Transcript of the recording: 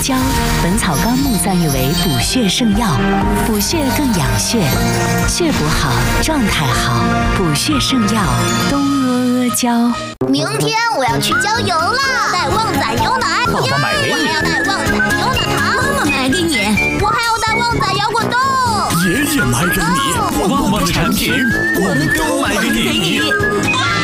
胶，《本草纲目》赞誉为补血圣药，补血更养血，血补好，状态好，补血圣药东阿阿胶。 明天我要去郊游了，带旺仔牛奶， 爸爸买给你。 我还要带旺仔牛奶糖， 妈妈买给你， 我还要带旺仔摇滚豆， 爷爷买给你，旺旺的产品我们都买给你。